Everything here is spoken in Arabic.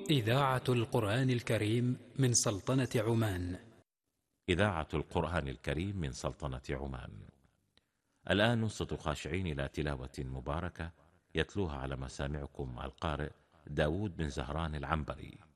إذاعة القرآن الكريم من سلطنة عمان. إذاعة القرآن الكريم من سلطنة عمان. الآن نصت خاشعين إلى تلاوة مباركة يتلوها على مسامعكم القارئ داود بن زهران العنبري.